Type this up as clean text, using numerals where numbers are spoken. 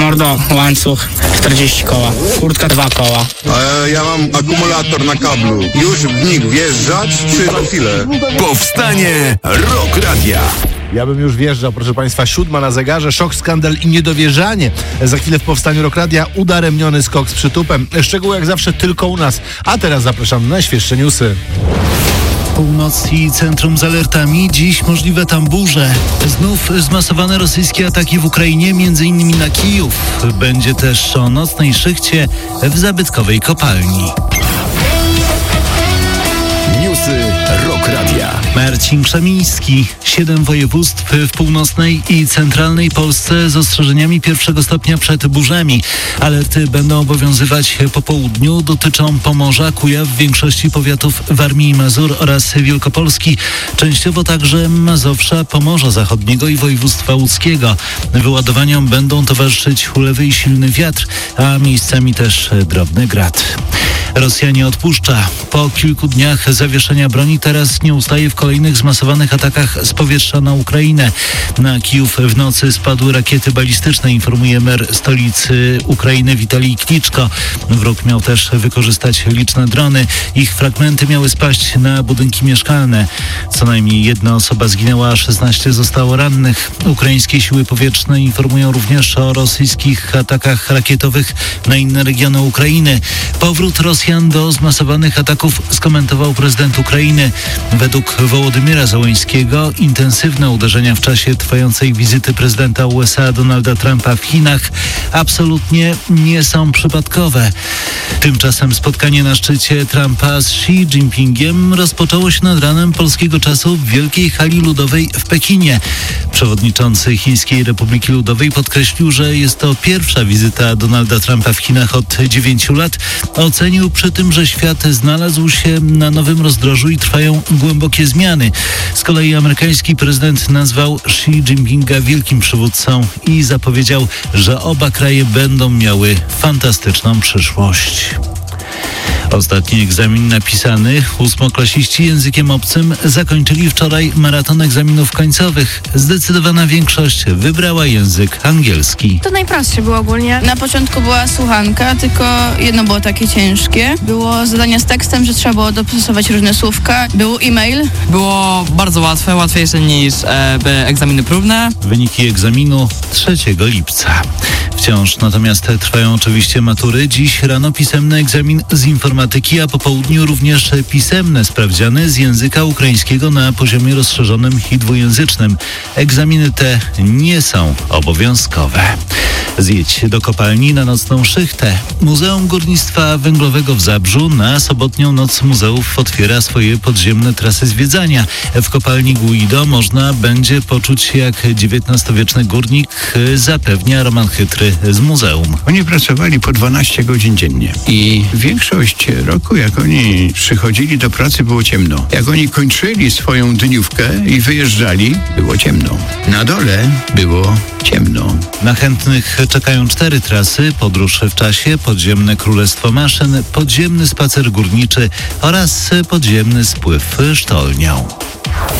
Mordo, łańcuch 40 koła, kurtka 2 koła. Ja mam akumulator na kablu. Już w nich wjeżdżać czy za chwilę? Powstanie Rock Radia. Ja bym już wjeżdżał, proszę Państwa, 7 na zegarze, szok, skandal i niedowierzanie. Za chwilę w Powstaniu Rock Radia udaremniony skok z przytupem. Szczegóły jak zawsze tylko u nas. A teraz zapraszam na najświeższe newsy. Północ i centrum z alertami. Dziś możliwe tam burze. Znów zmasowane rosyjskie ataki w Ukrainie, m.in. na Kijów. Będzie też o nocnej szychcie w zabytkowej kopalni. Newsy Rock Radia. Marcin Krzemiński. 7 województw w północnej i centralnej Polsce z ostrzeżeniami pierwszego stopnia przed burzami. Alerty będą obowiązywać po południu. Dotyczą Pomorza, Kujaw, większości powiatów Warmii i Mazur oraz Wielkopolski. Częściowo także Mazowsza, Pomorza Zachodniego i województwa łódzkiego. Wyładowaniom będą towarzyszyć ulewy i silny wiatr, a miejscami też drobny grad. Rosja nie odpuszcza. Po kilku dniach zawieszenia broni teraz nie ustaje w kolejnych zmasowanych atakach z powietrza na Ukrainę. Na Kijów w nocy spadły rakiety balistyczne, informuje mer stolicy Ukrainy Witalij Kliczko. Wróg miał też wykorzystać liczne drony. Ich fragmenty miały spaść na budynki mieszkalne. Co najmniej 1 osoba zginęła, a 16 zostało rannych. Ukraińskie siły powietrzne informują również o rosyjskich atakach rakietowych na inne regiony Ukrainy. Powrót Rosjan do zmasowanych ataków skomentował prezydent Ukrainy. Według Wołodymyra Zełenskiego intensywne uderzenia w czasie trwającej wizyty prezydenta USA Donalda Trumpa w Chinach absolutnie nie są przypadkowe. Tymczasem spotkanie na szczycie Trumpa z Xi Jinpingiem rozpoczęło się nad ranem polskiego czasu w Wielkiej Hali Ludowej w Pekinie. Przewodniczący Chińskiej Republiki Ludowej podkreślił, że jest to pierwsza wizyta Donalda Trumpa w Chinach od 9 lat. Ocenił przy tym, że świat znalazł się na nowym rozdrożu i trwają głębokie zmiany. Z kolei amerykański prezydent nazwał Xi Jinpinga wielkim przywódcą i zapowiedział, że oba kraje będą miały fantastyczną przyszłość. Ostatni egzamin napisany. 8-klasiści językiem obcym zakończyli wczoraj maraton egzaminów końcowych. Zdecydowana większość wybrała język angielski. To najprostsze było ogólnie. Na początku była słuchanka, tylko jedno było takie ciężkie. Było zadania z tekstem, że trzeba było dostosować różne słówka. Był e-mail. Było bardzo łatwe, łatwiejsze niż egzaminy próbne. Wyniki egzaminu 3 lipca. Wciąż natomiast trwają oczywiście matury. Dziś rano pisemny egzamin z informatyki, a po południu również pisemne sprawdziany z języka ukraińskiego na poziomie rozszerzonym i dwujęzycznym. Egzaminy te nie są obowiązkowe. Zjedź do kopalni na nocną szychtę. Muzeum Górnictwa Węglowego w Zabrzu na sobotnią noc muzeów otwiera swoje podziemne trasy zwiedzania. W kopalni Guido można będzie poczuć się jak XIX-wieczny górnik, zapewnia Roman Chytry z muzeum. Oni pracowali po 12 godzin dziennie i większość roku, jak oni przychodzili do pracy, było ciemno. Jak oni kończyli swoją dniówkę i wyjeżdżali, było ciemno. Na dole było ciemno. Na chętnych czekają 4 trasy: podróż w czasie, podziemne królestwo maszyn, podziemny spacer górniczy oraz podziemny spływ sztolnią.